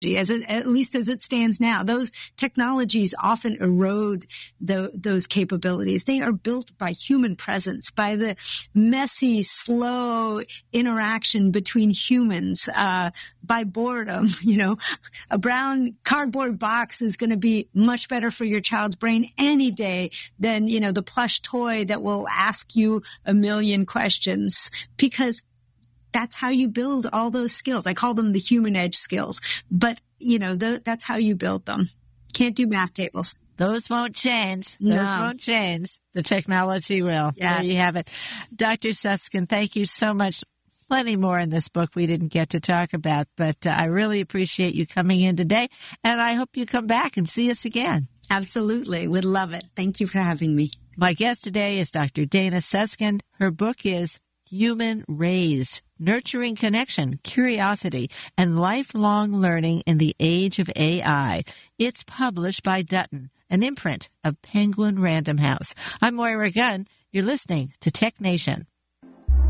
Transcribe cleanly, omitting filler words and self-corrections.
at least as it stands now. Those technologies often erode those capabilities. They are built by human presence, by the messy, slow interaction between humans, by boredom. A brown cardboard box is going to be much better for your child's brain any day than, the plush toy that will ask you a million questions, because that's how you build all those skills. I call them the human edge skills, but that's how you build them. Can't do math tables. Those won't change. No. Those won't change. The technology will. Yes. There you have it. Dr. Susskind, thank you so much. Plenty more in this book we didn't get to talk about, but I really appreciate you coming in today, and I hope you come back and see us again. Absolutely. Would love it. Thank you for having me. My guest today is Dr. Dana Susskind. Her book is Human Raised: Nurturing Connection, Curiosity, and Lifelong Learning in the Age of AI. It's published by Dutton, an imprint of Penguin Random House. I'm Moira Gunn. You're listening to Tech Nation.